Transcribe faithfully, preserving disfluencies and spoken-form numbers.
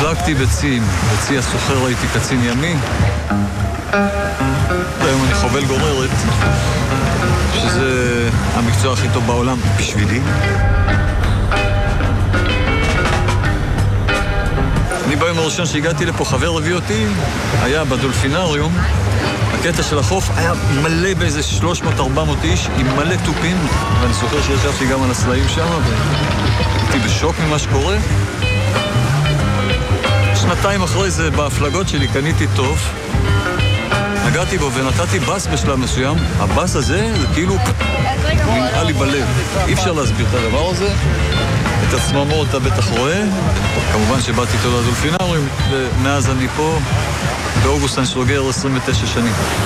חלקתי בצים, בצי הסוחר הייתי קצין ימי. היום אני חובל גוררת, שזה המקצוע הכי טוב בעולם בשבילי. אני ביום הראשון שהגעתי לפה, חבר הביא אותי, היה בדולפינריום. הקטע של החוף היה מלא באיזה שלוש מאות ארבע מאות איש עם מלא טופים, ואני זוכר שישבתי גם על הסלעים שם והייתי בשוק ממה שקורה. שנתיים אחרי זה בהפלגות שלי קניתי טוב, נגעתי בו ונתתי בס בשלב מסוים. הבס הזה זה כאילו נמעה לי בלב, אי אפשר להסביר את הדבר הזה. את הצממות אתה בטח רואה, כמובן שבאתי איתו לדולפינריום, ומאז אני פה. באוגוסט אני סוגר עשרים ותשע שנים.